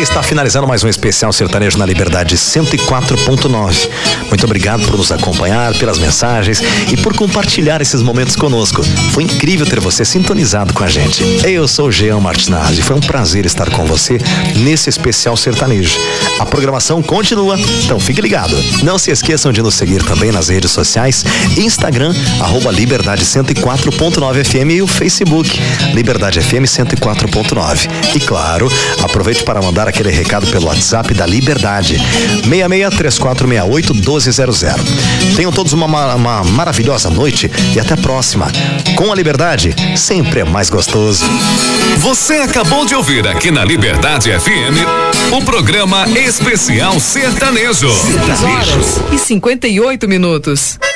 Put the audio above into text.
está finalizando mais um especial sertanejo na Liberdade 104.9. Muito obrigado por nos acompanhar, pelas mensagens e por compartilhar esses momentos conosco. Foi incrível ter você sintonizado com a gente. Eu sou o Jean Martinazzi e foi um prazer estar com você nesse especial sertanejo. A programação continua, então fique ligado. Não se esqueçam de nos seguir também nas redes sociais, Instagram, @Liberdade 104.9 FM e o Facebook, Liberdade FM 104.9. E claro, aproveite para mandar aquele recado pelo WhatsApp da Liberdade, 6634681200. Tenham todos uma maravilhosa noite e até a próxima. Com a Liberdade, sempre é mais gostoso. Você acabou de ouvir aqui na Liberdade FM o programa Especial Sertanejo. 6 horas e 58 minutos.